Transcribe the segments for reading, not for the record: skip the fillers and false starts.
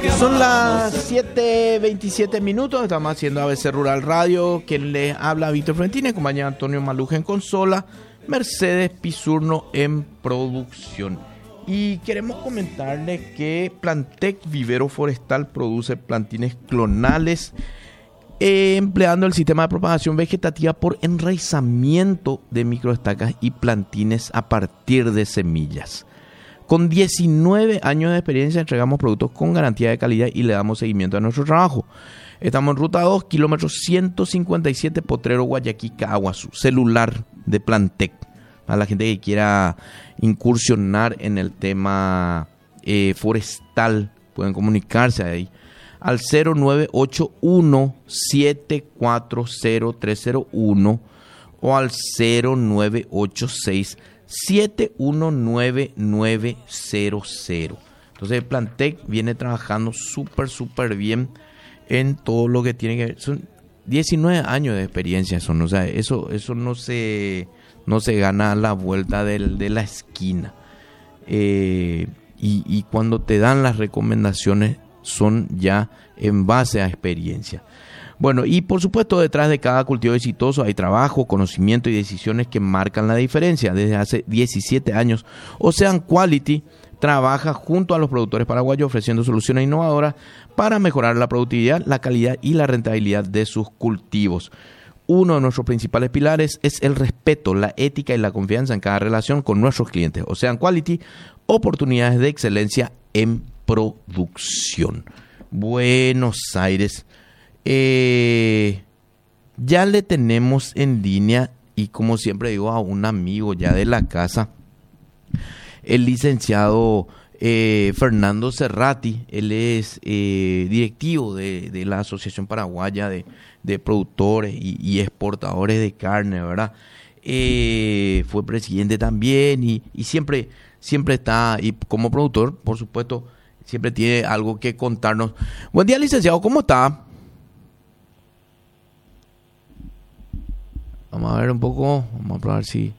Son las 7:27. Estamos haciendo ABC Rural Radio. Quien les habla, Víctor Florentini, acompañado de Antonio Maluja en consola, Mercedes Pisurno en producción. Y queremos comentarles que Plantec Vivero Forestal produce plantines clonales empleando el sistema de propagación vegetativa por enraizamiento de microestacas y plantines a partir de semillas. Con 19 años de experiencia entregamos productos con garantía de calidad y le damos seguimiento a nuestro trabajo. Estamos en ruta 2, kilómetro 157, Potrero, Guayaquil, Caaguazú. Celular de Plantec. A la gente que quiera incursionar en el tema forestal, pueden comunicarse ahí al 0981-740301 o al 0986-719900. Entonces Plantec viene trabajando súper bien en todo lo que tiene que ver. Son 19 años de experiencia, o sea, eso no se gana a la vuelta de la esquina. Y cuando te dan las recomendaciones son ya en base a experiencia. Bueno, y por supuesto detrás de cada cultivo exitoso hay trabajo, conocimiento y decisiones que marcan la diferencia. Desde hace 17 años, Ocean Quality trabaja junto a los productores paraguayos ofreciendo soluciones innovadoras para mejorar la productividad, la calidad y la rentabilidad de sus cultivos. Uno de nuestros principales pilares es el respeto, la ética y la confianza en cada relación con nuestros clientes. Ocean Quality, oportunidades de excelencia en producción. Buenos Aires. Ya le tenemos en línea, y como siempre digo, a un amigo ya de la casa, el licenciado Fernando Cerrati. Él es directivo de la Asociación Paraguaya de Productores y Exportadores de Carne, ¿verdad? Fue presidente también y siempre está, y como productor, por supuesto, siempre tiene algo que contarnos. Buen día, licenciado, ¿cómo está? Vamos a ver un poco, vamos a probar si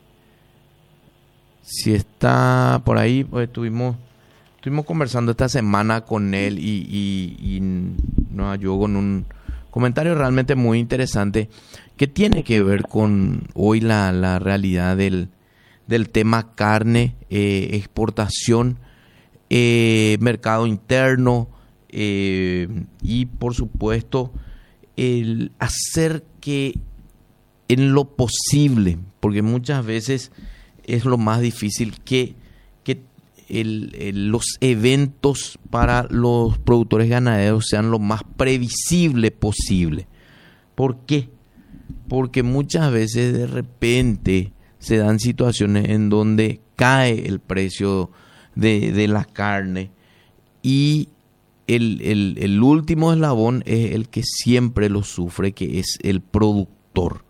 está por ahí. Pues estuvimos conversando esta semana con él y nos ayudó con un comentario realmente muy interesante que tiene que ver con hoy la realidad del tema carne, exportación, mercado interno y por supuesto el hacer que en lo posible, porque muchas veces es lo más difícil, que los eventos para los productores ganaderos sean lo más previsible posible. ¿Por qué? Porque muchas veces de repente se dan situaciones en donde cae el precio de la carne y el último eslabón es el que siempre lo sufre, que es el productor.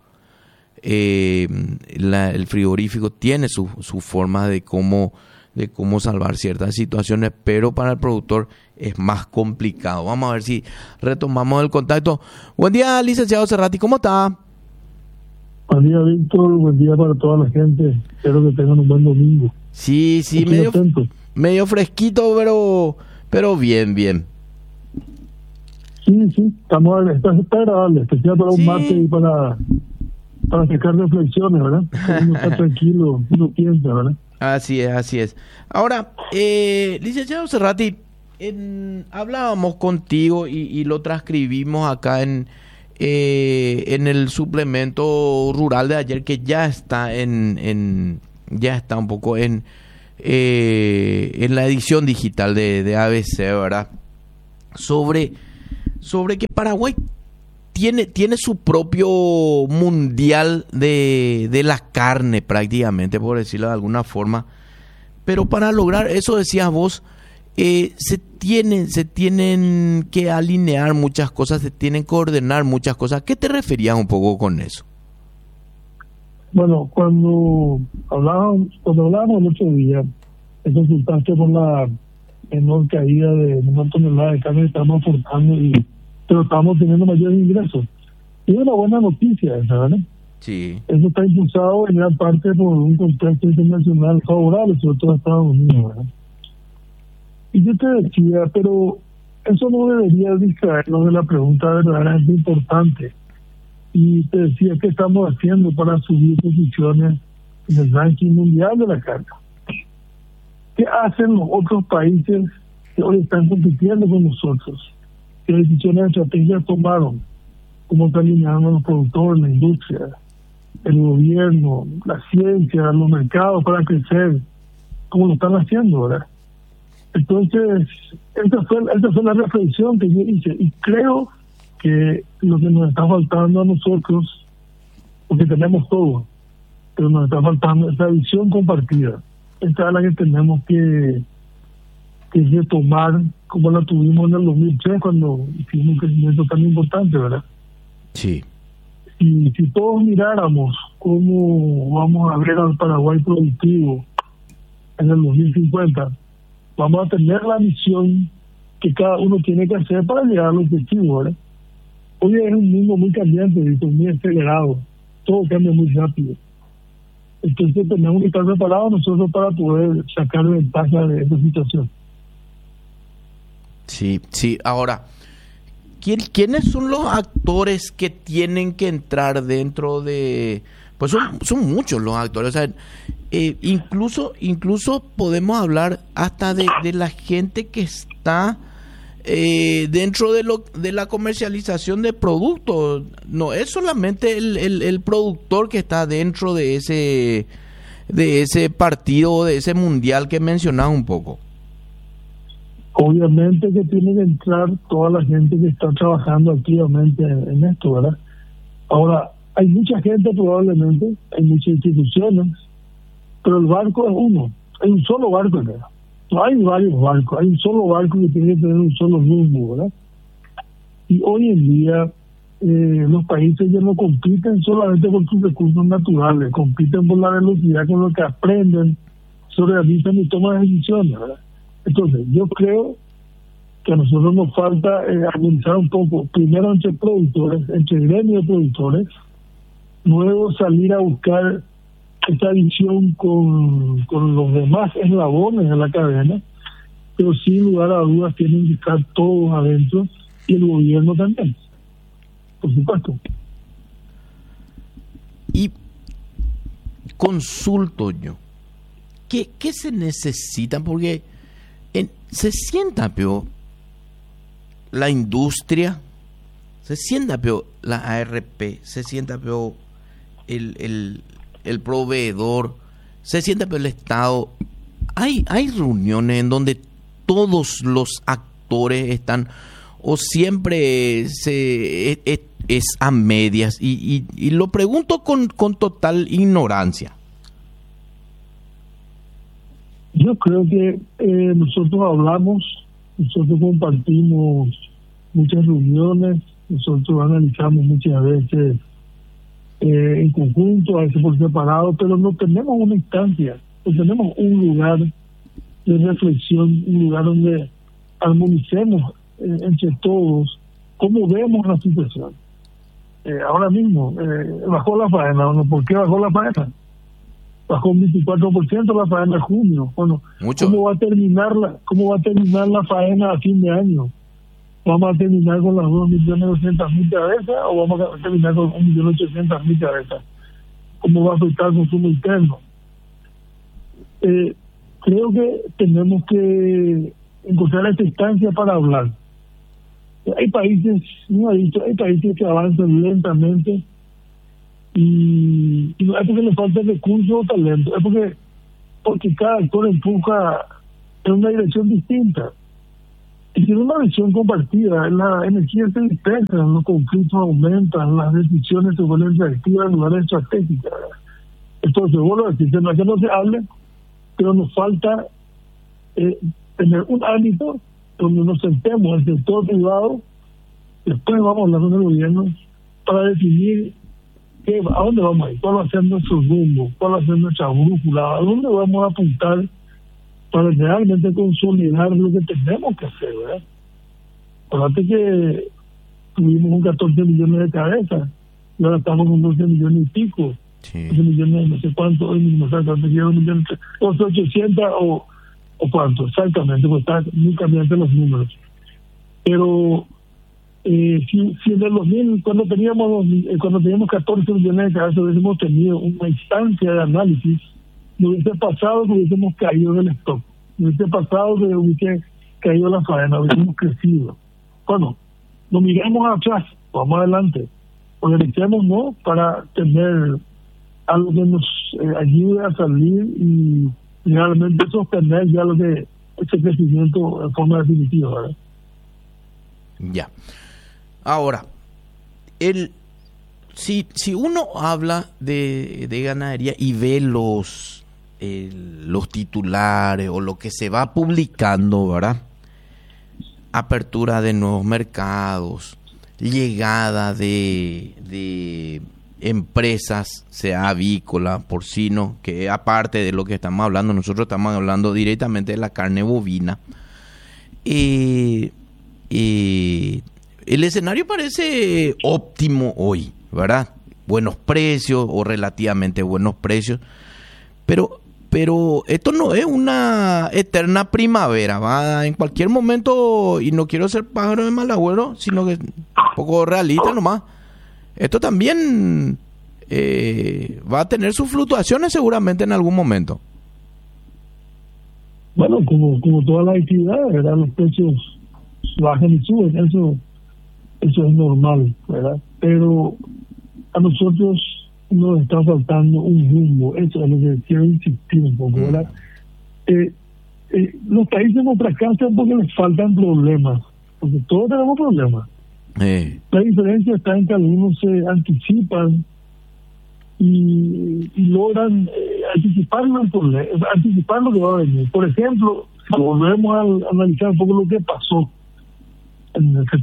El frigorífico tiene su forma de cómo salvar ciertas situaciones, pero para el productor es más complicado. Vamos a ver si retomamos el contacto. Buen día, licenciado Cerrati, ¿cómo está? Buen día, Víctor, buen día para toda la gente. Espero que tengan un buen domingo. Sí, medio fresquito, pero bien. Sí, está agradable, especial para un mate y para sacar reflexiones, ¿verdad? Uno está tranquilo, uno piensa, ¿verdad? Así es. Ahora, licenciado Cerrati, hablábamos contigo y lo transcribimos acá en el suplemento rural de ayer, que ya está ya está un poco en la edición digital de ABC, ¿verdad? Sobre que Paraguay tiene su propio mundial de la carne, prácticamente, por decirlo de alguna forma. Pero para lograr eso, decías vos, se tienen que alinear muchas cosas, se tienen que ordenar muchas cosas. ¿Qué te referías un poco con eso? Bueno, cuando hablábamos el otro día, me consultaste por la menor caída de una tonelada de carne que estamos aportando, pero estamos teniendo mayores ingresos. Y es una buena noticia esa, ¿verdad? Sí. Eso está impulsado en gran parte por un contexto internacional favorable, sobre todo Estados Unidos, ¿verdad? Y yo te decía, pero eso no debería distraernos de la pregunta verdaderamente importante. Y te decía, ¿qué estamos haciendo para subir posiciones en el ranking mundial de la carne? ¿Qué hacen los otros países que hoy están compitiendo con nosotros? ¿Qué decisiones estratégicas tomaron? ¿Cómo están alineando los productores, la industria, el gobierno, la ciencia, los mercados para crecer? ¿Cómo lo están haciendo, verdad? Entonces, esa fue la reflexión que yo hice. Y creo que lo que nos está faltando a nosotros, porque tenemos todo, pero nos está faltando esa visión compartida. Esta es la que tenemos que retomar, como la tuvimos en el 2003 cuando hicimos un crecimiento tan importante, ¿verdad? Sí. Y si todos miráramos cómo vamos a ver al Paraguay productivo en el 2050, vamos a tener la misión que cada uno tiene que hacer para llegar al objetivo, ¿verdad? Hoy es un mundo muy cambiante, muy acelerado, todo cambia muy rápido. Entonces tenemos que estar preparados nosotros para poder sacar ventaja de esta situación. Sí, sí. Ahora, ¿quiénes son los actores que tienen que entrar dentro de...? Pues son muchos los actores. O sea, incluso podemos hablar hasta de la gente que está dentro de la comercialización de productos. No es solamente el productor que está dentro de ese partido, de ese mundial que mencionaba un poco. Obviamente que tiene que entrar toda la gente que está trabajando activamente en esto, ¿verdad? Ahora, hay mucha gente probablemente, hay muchas instituciones, pero el barco es uno, hay un solo barco, ¿verdad? No hay varios barcos, hay un solo barco que tiene que tener un solo rumbo, ¿verdad? Y hoy en día los países ya no compiten solamente por sus recursos naturales, compiten por la velocidad con lo que aprenden, se organizan y toman decisiones, ¿verdad? Entonces, yo creo que a nosotros nos falta armonizar un poco, primero entre productores, entre gremio de productores, luego salir a buscar esta visión con los demás eslabones de la cadena, pero sin lugar a dudas tienen que estar todos adentro y el gobierno también, por supuesto. Y consulto yo, ¿qué se necesita? Porque se sienta peor la industria, se sienta peor la ARP, se sienta peor el proveedor, se sienta peor el Estado. Hay reuniones en donde todos los actores están, o siempre es a medias, y lo pregunto con total ignorancia. Yo creo que nosotros hablamos, nosotros compartimos muchas reuniones, nosotros analizamos muchas veces en conjunto, a veces por separado, pero no tenemos una instancia, no tenemos un lugar de reflexión, un lugar donde armonicemos entre todos cómo vemos la situación. Ahora mismo, bajó la faena, ¿no? ¿Por qué bajó la faena? Bajó un 24% la faena en junio. Bueno, ¿cómo va a terminar la faena a fin de año? ¿Vamos a terminar con las 2.200.000 cabezas o vamos a terminar con 1.800.000 cabezas? ¿Cómo va a afectar el consumo interno? Creo que tenemos que encontrar esta instancia para hablar. Hay países, hay países que avanzan lentamente y no es porque le falta recursos o talento, es porque cada actor empuja en una dirección distinta. Y si es una visión compartida, la energía se dispersa, los conflictos aumentan, las decisiones se vuelven reactivas en lugar de estratégicas. Entonces, vuelvo a decir, que no se hable, pero nos falta tener un ámbito donde nos sentemos el sector privado, después vamos a hablar con el gobierno para definir a dónde vamos a ir, cuál va a ser nuestro rumbo, cuál va a ser nuestra brújula, a dónde vamos a apuntar para realmente consolidar lo que tenemos que hacer, ¿verdad? Acuérdate que tuvimos un 14 millones de cabezas y ahora estamos con 12 millones y pico. Sí. 12 millones, no sé cuánto, hoy mismo, exactamente, 2 millones, 800 o cuánto, exactamente, pues está muy cambiante los números. Pero si en el 2000, cuando teníamos 14 millones de cabezas, hubiésemos tenido una instancia de análisis, no hubiese pasado que hubiésemos caído del stock, no hubiese pasado que hubiese caído la faena, hubiésemos crecido. Bueno, no miramos atrás, vamos adelante, organizémonos para tener algo que nos ayude a salir y realmente sostener ya lo que ese crecimiento en forma definitiva, ¿verdad? Ya. Ahora, si uno habla de ganadería y ve los titulares o lo que se va publicando, ¿verdad? Apertura de nuevos mercados, llegada de empresas, sea avícola, porcino, que aparte de lo que estamos hablando, nosotros estamos hablando directamente de la carne bovina. El escenario parece óptimo hoy, ¿verdad? Buenos precios o relativamente buenos precios, pero esto no es una eterna primavera, ¿va? En cualquier momento, y no quiero ser pájaro de mal agüero, sino que un poco realista nomás, esto también va a tener sus fluctuaciones seguramente en algún momento. Bueno, como todas las actividades, ¿verdad? Los precios bajan y suben, eso es normal, ¿verdad? Pero a nosotros nos está faltando un rumbo, eso es lo que quiero insistir un poco, ¿verdad? Los países no fracasan porque les faltan problemas, porque todos tenemos problemas. La diferencia está en que algunos se anticipan y logran anticipar lo que va a venir. Por ejemplo, si volvemos a analizar un poco lo que pasó en el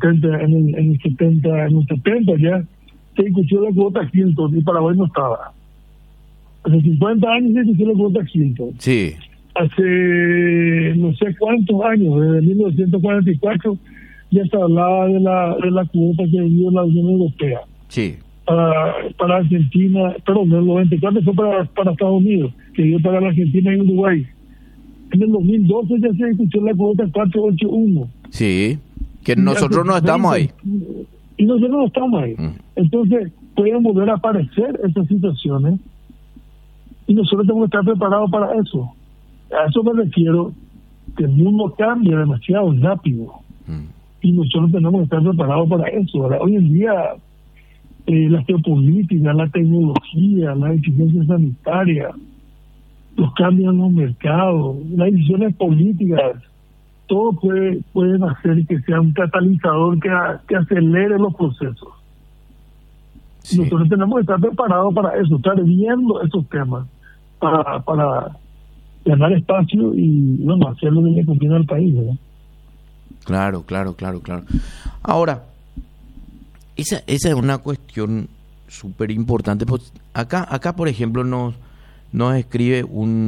70 ya se discutió la cuota Hilton y Paraguay no estaba. Hace 50 años se discutió la cuota Hilton. Sí. Hace no sé cuántos años, desde 1944 ya se hablaba de la cuota que dio la Unión Europea. Sí. Para Argentina, perdón, en el 94 fue para Estados Unidos, que dio para la Argentina y Uruguay. En el 2012 ya se discutió la cuota 481. Sí, que nosotros no estamos ahí. Y nosotros no estamos ahí. Entonces, pueden volver a aparecer esas situaciones y nosotros tenemos que estar preparados para eso. A eso me refiero, que el mundo cambia demasiado rápido. Y nosotros tenemos que estar preparados para eso, ¿verdad? Hoy en día, la geopolítica, la tecnología, la exigencia sanitaria, los cambios en los mercados, las decisiones políticas, todo pueden hacer que sea un catalizador que acelere los procesos. Sí. Nosotros tenemos que estar preparados para eso, estar viendo esos temas para ganar espacio y bueno, hacer lo que le conviene al país, ¿verdad? Claro. Ahora, esa es una cuestión súper importante. Pues acá, por ejemplo, nos escribe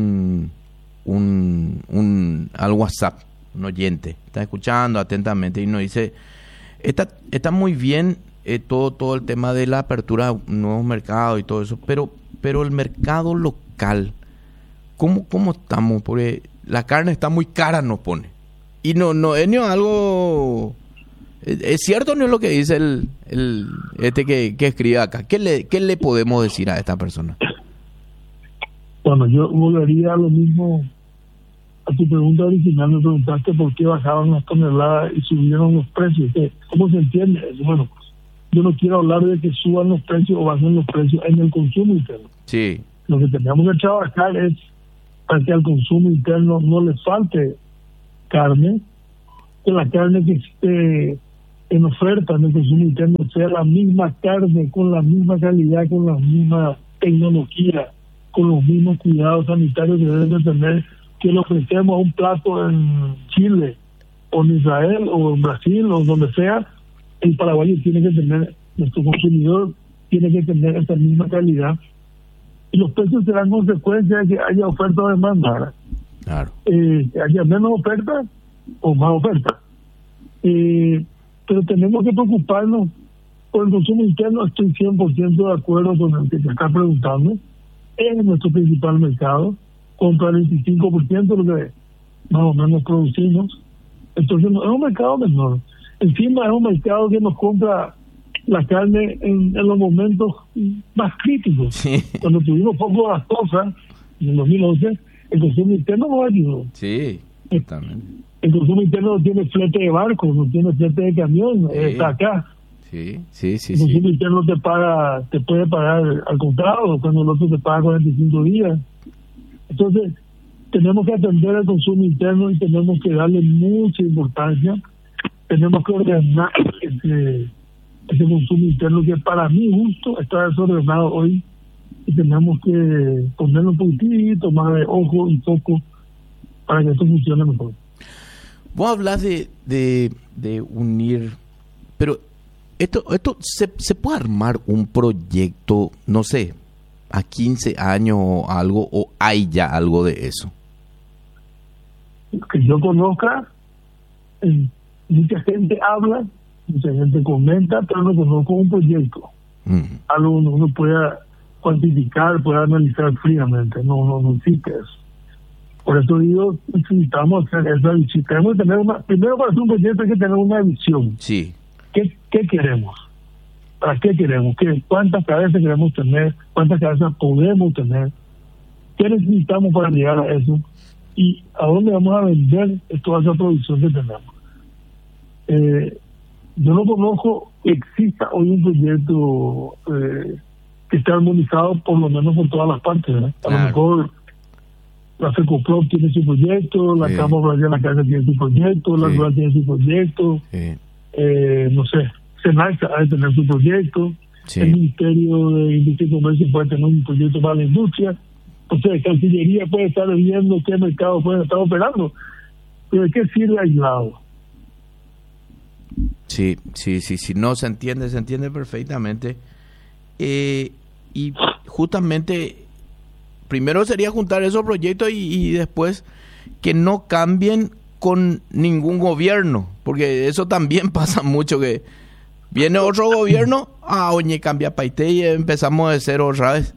al WhatsApp, un oyente, está escuchando atentamente y nos dice, está muy bien todo el tema de la apertura a nuevos mercados y todo eso, pero el mercado local, ¿cómo estamos? Porque la carne está muy cara, nos pone. Y no es ni algo... ¿Es cierto o no es lo que dice que escribe acá? ¿Qué le podemos decir a esta persona? Bueno, yo volvería a lo mismo. A tu pregunta original me preguntaste por qué bajaban las toneladas y subieron los precios. ¿Cómo se entiende eso? Bueno, yo no quiero hablar de que suban los precios o bajen los precios en el consumo interno. Sí. Lo que tenemos que trabajar es para que al consumo interno no le falte carne, que la carne que esté en oferta en el consumo interno sea la misma carne, con la misma calidad, con la misma tecnología, con los mismos cuidados sanitarios que deben de tener, que le ofrecemos a un plato en Chile, o en Israel, o en Brasil, o donde sea. El paraguayo tiene que tener, nuestro consumidor tiene que tener esa misma calidad, y los precios serán consecuencia de que haya oferta o demanda. Claro. Haya menos oferta o más oferta. Pero tenemos que preocuparnos por el consumo interno. Estoy 100% de acuerdo con el que te está preguntando. Es nuestro principal mercado, compra el 25% de lo que más o menos producimos. Entonces no es un mercado menor. Encima es un mercado que nos compra la carne en los momentos más críticos. Sí. Cuando tuvimos poco gastosa, en el 2011, el consumo interno nos ayudó. Sí, totalmente. El consumo interno no tiene flete de barco, no tiene flete de camión, está acá. Sí. El consumo interno te puede pagar al contado, cuando el otro te paga 45 días. Entonces, tenemos que atender al consumo interno y tenemos que darle mucha importancia. Tenemos que ordenar ese consumo interno que para mi gusto está desordenado hoy, y tenemos que ponerle un poquitito más de ojo y foco para que esto funcione mejor. Vos hablas de unir, pero esto se puede armar un proyecto, no sé, a 15 años o algo, o hay ya algo de eso. Que yo conozca, mucha gente habla, mucha gente comenta, pero no conozco un proyecto. Algo uno pueda cuantificar, pueda analizar fríamente. No existe eso. Por eso digo, necesitamos hacer esa visión. Tenemos que tener primero, para hacer un proyecto hay que tener una visión. Sí. ¿Qué queremos? ¿Para qué queremos? ¿Cuántas cabezas queremos tener? ¿Cuántas cabezas podemos tener? ¿Qué necesitamos para llegar a eso? ¿Y a dónde vamos a vender toda esa producción que tenemos? Yo no conozco que exista hoy un proyecto que esté armonizado por lo menos por todas las partes, ¿verdad? A lo mejor la FECOPROC tiene su proyecto, la Cámara de la Casa tiene su proyecto, la Rural tiene su proyecto, no sé, SENACSA ha de tener su proyecto, el Ministerio de Industria y Comercio puede tener un proyecto para la industria, o sea, Cancillería puede estar viendo qué mercado puede estar operando, pero ¿de qué sirve aislado? Sí, no, se entiende perfectamente. Y justamente, primero sería juntar esos proyectos y después que no cambien con ningún gobierno, porque eso también pasa mucho, que viene otro gobierno, oye, cambia paité y empezamos de cero otra vez.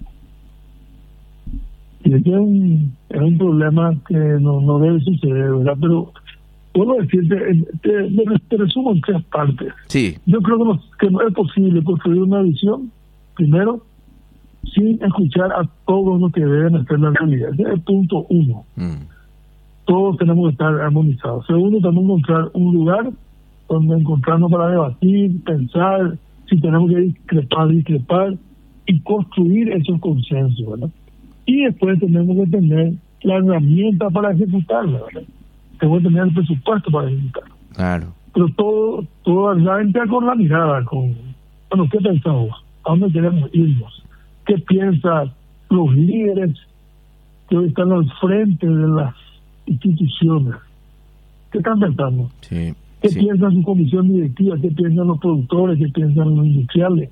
Y es un problema que no debe suceder, ¿verdad? Pero puedo decirte, te resumo en 3 partes. Sí. Yo creo que no es posible construir una visión, primero, sin escuchar a todos los que deben hacer la realidad. Ese es el punto 1. Todos tenemos que estar armonizados. Segundo, tenemos que encontrar un lugar donde encontrarnos para debatir, pensar, si tenemos que discrepar y construir esos consensos, ¿verdad? Y después tenemos que tener la herramienta para ejecutarla, ¿verdad? Tenemos que tener el presupuesto para ejecutarlo. Claro. Pero todo la gente con la mirada, bueno, ¿qué pensamos? ¿A dónde queremos irnos? ¿Qué piensan los líderes que hoy están al frente de las instituciones? ¿Qué están pensando? Sí. ¿Qué piensa su comisión directiva? ¿Qué piensan los productores? ¿Qué piensan los industriales?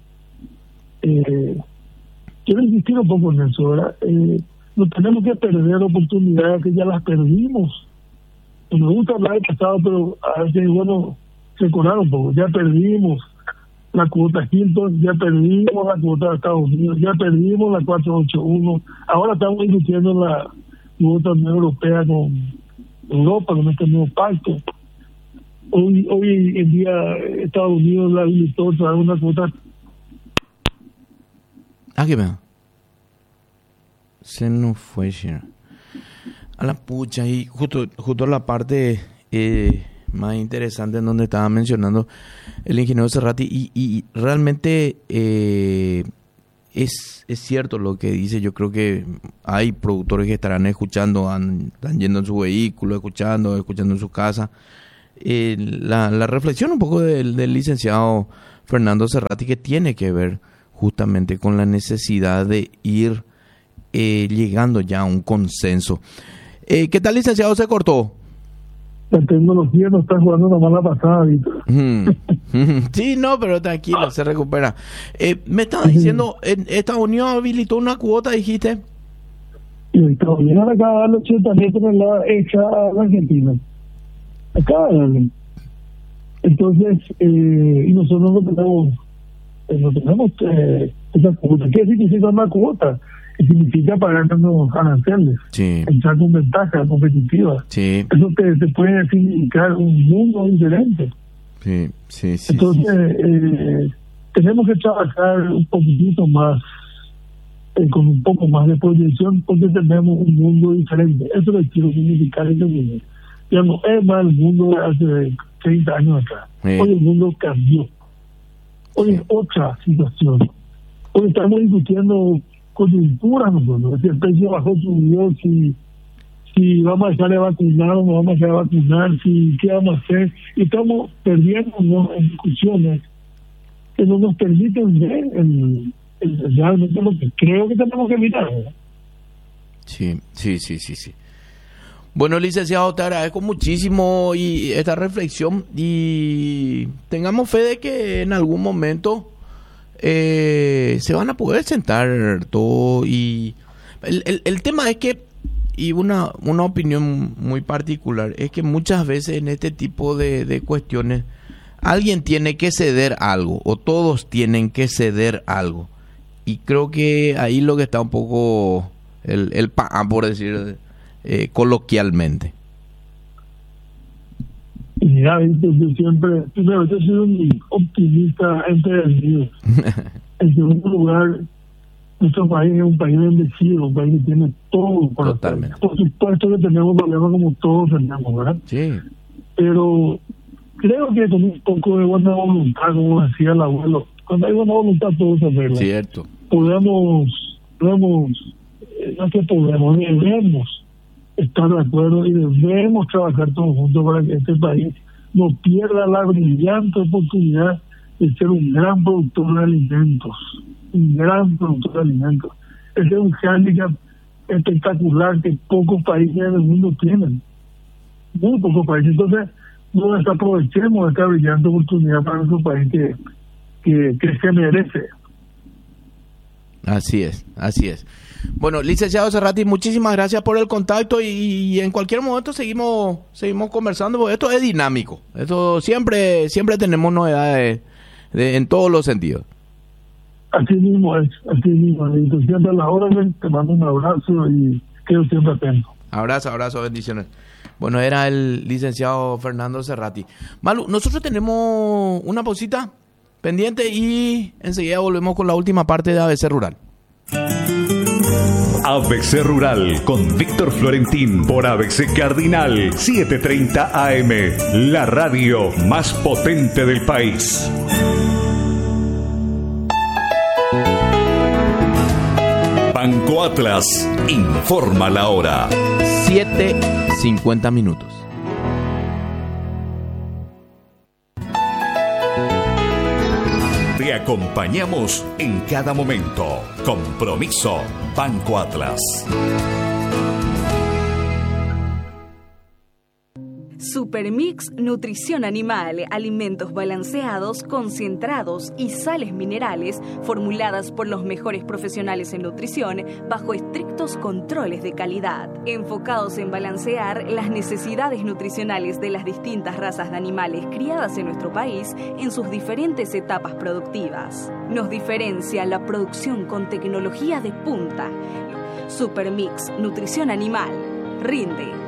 Quiero insistir un poco en eso, ¿verdad? No tenemos que perder oportunidades que ya las perdimos. Me gusta hablar del pasado, pero a veces, bueno, se coraron un poco. Ya perdimos la cuota Hilton, ya perdimos la cuota de Estados Unidos, ya perdimos la 481. Ahora estamos discutiendo la cuota Unión Europea con Europa, con este nuevo pacto. Hoy en día Estados Unidos la habilitó a traer una cuota. ¿Qué me? Se nos fue, Shira. A la pucha, y justo la parte más interesante en donde estaba mencionando el ingeniero Cerrati, y realmente es cierto lo que dice. Yo creo que hay productores que estarán escuchando, están yendo en su vehículo, escuchando en su casa. La reflexión un poco del licenciado Fernando Cerrati, que tiene que ver justamente con la necesidad de ir llegando ya a un consenso. ¿Qué tal, licenciado? ¿Se cortó? La tecnología nos está jugando una mala pasada, Víctor. Sí, no, pero tranquilo, se recupera. Me estaba diciendo, en Estados Unidos habilitó una cuota, dijiste. Y Estados Unidos acaba de darle 80.000 toneladas hecha a la Argentina. Acaba de darle. Entonces, y nosotros no tenemos esa cuota. ¿Qué significa una cuota? Que significa pagarnos aranceles, entrar con ventaja competitiva. Sí. Eso te puede significar un mundo diferente. Sí. Entonces, tenemos que trabajar un poquitito más, con un poco más de proyección, porque tenemos un mundo diferente. Eso le quiero significar este mundo. Ya no es más el mundo de hace 30 años atrás. Hoy el mundo cambió. Hoy es otra situación. Hoy estamos discutiendo coyunturas nosotros. Si el precio bajó, subió, si vamos a dejar de vacunar o no vamos a dejar de vacunar, si qué vamos a hacer. Y estamos perdiéndonos en discusiones que no nos permiten ver realmente lo que creo que tenemos que mirar, ¿verdad? Sí. Bueno, licenciado, te agradezco muchísimo y esta reflexión, y tengamos fe de que en algún momento se van a poder sentar todo. Y el tema es que, y una opinión muy particular, es que muchas veces en este tipo de cuestiones alguien tiene que ceder algo, o todos tienen que ceder algo, y creo que ahí lo que está un poco por decir coloquialmente. Mira, yo siempre, primero, yo soy un optimista empedernido. En segundo lugar, nuestro país es un país bendecido, un país que tiene todo por hacer. Por supuesto que tenemos problemas como todos tenemos, ¿verdad? Sí. Pero creo que con un poco de buena voluntad, como decía el abuelo, cuando hay buena voluntad todo se arregla. Cierto. Debemos estar de acuerdo y debemos trabajar todos juntos para que este país no pierda la brillante oportunidad de ser un gran productor de alimentos. Ese es un hándicap espectacular que pocos países del mundo tienen. Muy pocos países. Entonces, no desaprovechemos esta brillante oportunidad para nuestro país que se merece. Así es. Bueno, licenciado Cerrati, muchísimas gracias por el contacto, y en cualquier momento seguimos conversando, porque esto es dinámico. Esto siempre tenemos novedades en todos los sentidos. Así mismo es. Y siempre a la hora, te mando un abrazo y quedo siempre atento. Abrazo, bendiciones. Bueno, era el licenciado Fernando Cerrati. Malu, nosotros tenemos una pausita pendiente y enseguida volvemos con la última parte de ABC Rural. ABC Rural con Víctor Florentín por ABC Cardinal 730 AM, la radio más potente del país. Banco Atlas informa la hora. 7:50. Te acompañamos en cada momento. Compromiso Banco Atlas. Supermix Nutrición Animal, alimentos balanceados, concentrados y sales minerales formuladas por los mejores profesionales en nutrición bajo estrictos controles de calidad, enfocados en balancear las necesidades nutricionales de las distintas razas de animales criadas en nuestro país en sus diferentes etapas productivas. Nos diferencia la producción con tecnología de punta. Supermix Nutrición Animal rinde.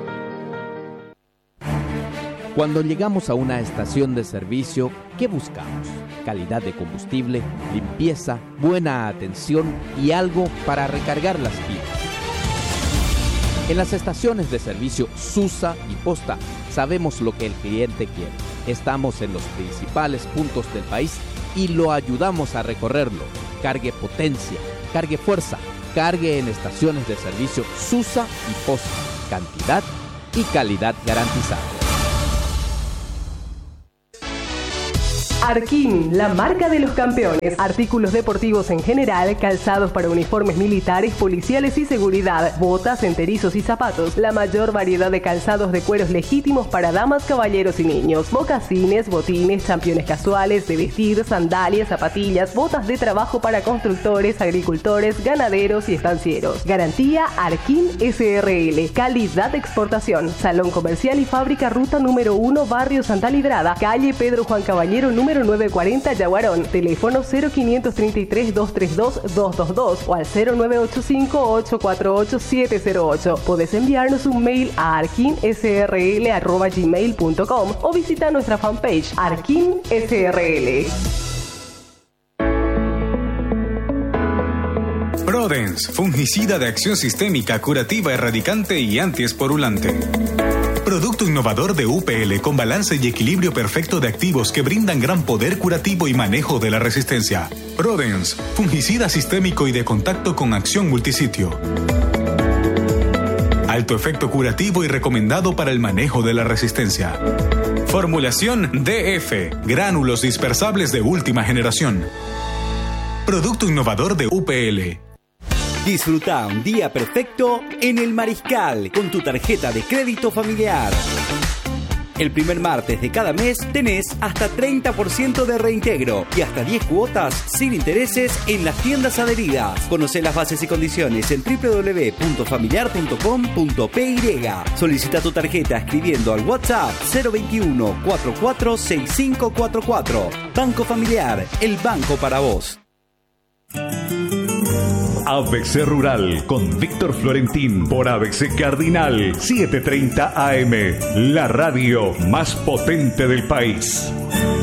Cuando llegamos a una estación de servicio, ¿qué buscamos? Calidad de combustible, limpieza, buena atención y algo para recargar las pilas. En las estaciones de servicio Susa y Posta sabemos lo que el cliente quiere. Estamos en los principales puntos del país y lo ayudamos a recorrerlo. Cargue potencia, cargue fuerza, cargue en estaciones de servicio Susa y Posta. Cantidad y calidad garantizadas. Arquín, la marca de los campeones. Artículos deportivos en general, calzados para uniformes militares, policiales y seguridad, botas, enterizos y zapatos. La mayor variedad de calzados de cueros legítimos para damas, caballeros y niños. Mocasines, botines, championes casuales, de vestir, sandalias, zapatillas, botas de trabajo para constructores, agricultores, ganaderos y estancieros. Garantía Arquín SRL. Calidad de exportación. Salón comercial y fábrica, ruta número 1, barrio Santa Librada, calle Pedro Juan Caballero número 0940 Yaguarón, teléfono 0533-232-222 o al 0985-848-708. Podés enviarnos un mail a arquinsrl@gmail.com o visita nuestra fanpage Arquín SRL. Prodens, fungicida de acción sistémica, curativa, erradicante y antiesporulante. Producto innovador de UPL con balance y equilibrio perfecto de activos que brindan gran poder curativo y manejo de la resistencia. Prodens, fungicida sistémico y de contacto con acción multisitio. Alto efecto curativo y recomendado para el manejo de la resistencia. Formulación DF, gránulos dispersables de última generación. Producto innovador de UPL. Disfruta un día perfecto en El Mariscal con tu tarjeta de crédito familiar. El primer martes de cada mes tenés hasta 30% de reintegro y hasta 10 cuotas sin intereses en las tiendas adheridas. Conocé las bases y condiciones en www.familiar.com.py. Solicita tu tarjeta escribiendo al WhatsApp 021 446544. Banco Familiar, el banco para vos. ABC Rural con Víctor Florentín por ABC Cardinal 730 AM, la radio más potente del país.